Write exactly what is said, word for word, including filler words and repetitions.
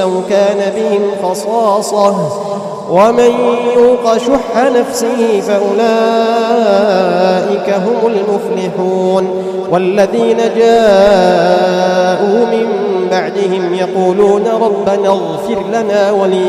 لو كان بهم خصاصة ومن يوق شح نفسه فأولئك هم المفلحون. والذين جاءوا من بعدهم يقولون ربنا اغفر لنا ولي